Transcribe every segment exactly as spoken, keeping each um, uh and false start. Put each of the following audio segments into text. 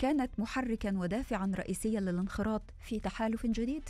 كانت محركا ودافعا رئيسيا للانخراط في تحالف جديد؟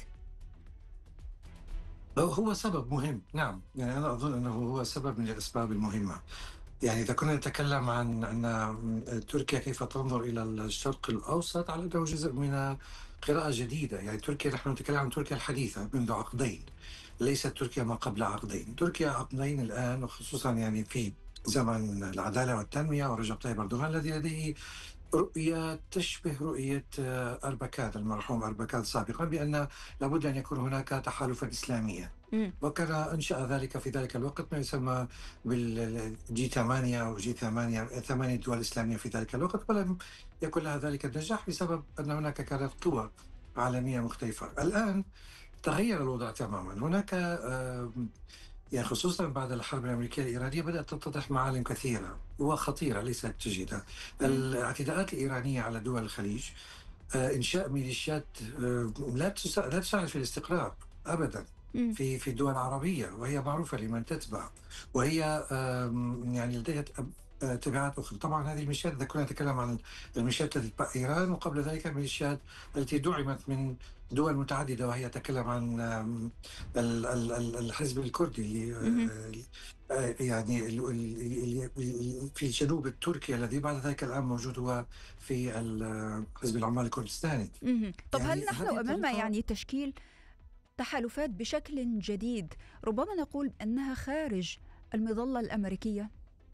هو سبب مهم، نعم. يعني أنا أظن أنه هو سبب من الأسباب المهمة. يعني إذا كنا نتكلم عن أن تركيا كيف تنظر إلى الشرق الأوسط على أنه جزء من قراءة جديدة. يعني تركيا، نحن نتكلم عن تركيا الحديثة منذ عقدين، ليست تركيا ما قبل عقدين. تركيا عقدين الآن، وخصوصا يعني في زمن العدالة والتنمية ورجب طيب أردوغان الذي لديه رؤية تشبه رؤية آه، أربكان، المرحوم أربكان سابقا، بأن لابد أن يكون هناك تحالفا إسلاميا. مم. وكان أنشأ ذلك في ذلك الوقت ما يسمى بالجي ثمانية أو جي ثمانية، ثمانية دول إسلامية في ذلك الوقت، ولم يكن لها ذلك النجاح بسبب أن هناك كانت قوى عالمية مختلفة. الآن تغير الوضع تماما. هناك آه، يعني خصوصا بعد الحرب الأمريكية الإيرانية بدأت تتضح معالم كثيرة وخطيرة ليست جيدة. مم. الاعتداءات الإيرانية على دول الخليج، آه، إنشاء ميليشيات آه، لا تسا- لا تساعد في الاستقرار أبدا مم. في في الدول العربية، وهي معروفة لمن تتبع، وهي آم، يعني لديها ت- آه، تبعات أخرى. طبعا هذه الميليشيات، إذا كنا نتكلم عن الميليشيات التي تتبع إيران، وقبل ذلك الميليشيات التي دعمت من دول متعددة، وهي تتكلم عن آم، ال- ال- ال- الحزب الكردي اللي مم. آه، آه، يعني ال- ال- ال- في الجنوب التركي، الذي بعد ذلك الآن موجود هو في ال- حزب العمال الكردستاني. مهم. طب هل يعني نحن هذه أمام الطريقة يعني تشكيل تحالفات بشكل جديد ربما نقول أنها خارج المظلة الأمريكية؟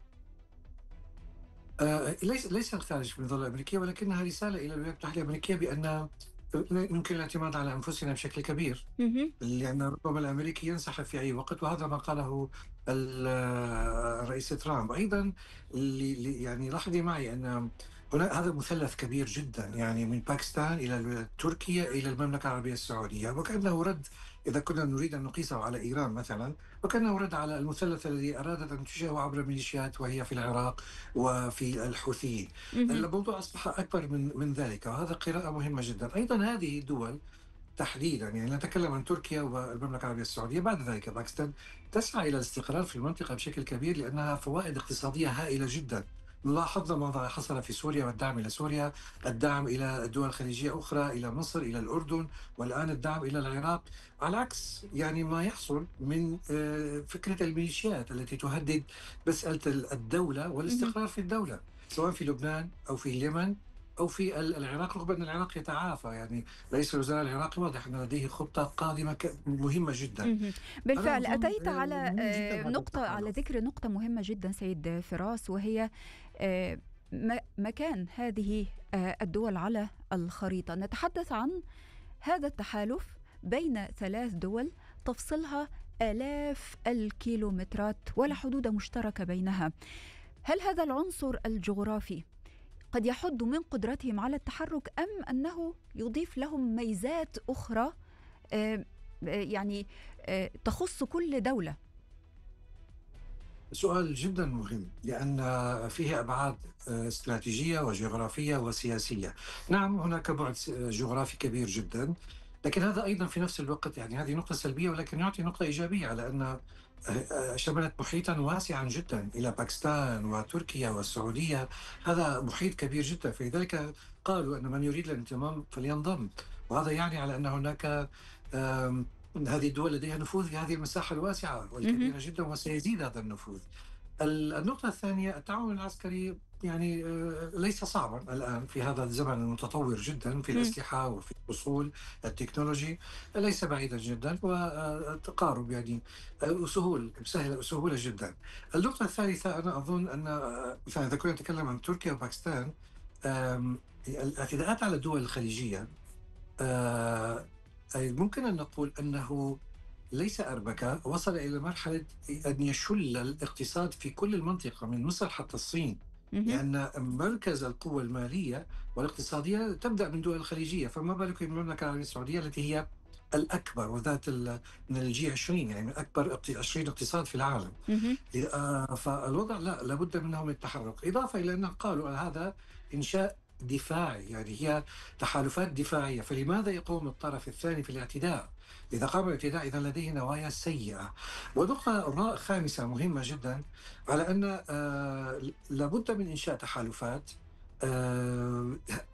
آه، ليس ليس خارج من الظلة الأمريكية، ولكنها رسالة إلى الولايات المتحدة الأمريكية بأن يمكن الاعتماد على أنفسنا بشكل كبير، مهم. لأن ربما الأمريكي ينسحب في أي وقت، وهذا ما قاله ال- الرئيس ترامب أيضا. اللي اللي- يعني لاحظي معي أن هنا هذا مثلث كبير جدا، يعني من باكستان إلى تركيا إلى المملكة العربية السعودية، وكأنه رد. إذا كنا نريد أن نقيسه على إيران مثلا، وكأنه رد على المثلث الذي أرادت أن تنشئه عبر ميليشيات، وهي في العراق وفي الحوثيين. مهم. الموضوع أصبح أكبر من من ذلك، وهذا قراءة مهمة جدا. أيضا هذه الدول تحديدا، يعني نتكلم عن تركيا والمملكة العربية السعودية، بعد ذلك باكستان، تسعى إلى الاستقرار في المنطقة بشكل كبير لأنها فوائد اقتصادية هائلة جدا. لاحظنا ما حصل في سوريا والدعم إلى سوريا، الدعم إلى دول خليجية أخرى، إلى مصر، إلى الأردن، والآن الدعم إلى العراق، على عكس يعني ما يحصل من آه، فكرة الميليشيات التي تهدد مسألة الدولة مهم. والاستقرار في الدولة، سواء في لبنان أو في اليمن أو في ال- العراق، رغم أن العراق يتعافى. يعني رئيس الوزراء العراقي واضح أن لديه خطة قادمة ك- مهمة جدا. مهم. أنا بالفعل أظن أتيت آه، على مهم آه، جدا هذا نقطة، على التحالف. ذكر نقطة مهمة جدا سيد فراس، وهي آه، م- مكان هذه آه، الدول على الخريطة. نتحدث عن هذا التحالف بين ثلاث دول تفصلها آلاف الكيلومترات ولا حدود مشتركة بينها. هل هذا العنصر الجغرافي قد يحد من قدرتهم على التحرك، أم أنه يضيف لهم ميزات أخرى آه، آه، يعني آه، تخص كل دولة؟ سؤال جدا مهم، لأن فيه أبعاد آه، استراتيجية وجغرافية وسياسية. نعم، هناك بعد س- جغرافي كبير جدا، لكن هذا أيضا في نفس الوقت، يعني هذه نقطة سلبية ولكن يعطي نقطة إيجابية، على أن آه، آه، شملت محيطا واسعا جدا إلى باكستان وتركيا والسعودية. هذا محيط كبير جدا، فلذلك قالوا أن من يريد الانضمام فلينضم. وهذا يعني على أن هناك آم، هذه الدول لديها نفوذ في هذه المساحة الواسعة مهم. والكبيرة جدا، وسيزيد هذا النفوذ. ال- النقطة الثانية، التعاون العسكري يعني آه، ليس صعبا الآن في هذا الزمن المتطور جدا في مم. الأسلحة وفي الوصول التكنولوجي، ليس بعيدا جدا، والتقارب يعني آه، وسهول سهلة سهولة جدا. النقطة الثالثة، أنا أظن أن آه، مثلا إذا كنا نتكلم عن تركيا وباكستان، آم، الاعتداءات على الدول الخليجية، آه، أي ممكن أن نقول أنه ليس أربكة، وصل إلى مرحلة أن يشل الاقتصاد في كل المنطقة من مصر حتى الصين، مهم. لأن مركز القوة المالية والاقتصادية تبدأ من دول الخليجية، فما بالك بالمملكة العربية السعودية التي هي الأكبر وذات ال- من الجي عشرين، يعني من أكبر اقت- عشرين اقتصاد في العالم. مهم. آه، فالوضع لا لابد منهم من التحرك، إضافة إلى أن قالوا أن هذا إنشاء دفاعي، يعني هي تحالفات دفاعية، فلماذا يقوم الطرف الثاني في الاعتداء؟ إذا قام الاعتداء إذا لديه نوايا سيئة. ونقطة را- خامسة مهمة جدا، على أن آه، لابد من إنشاء تحالفات آه،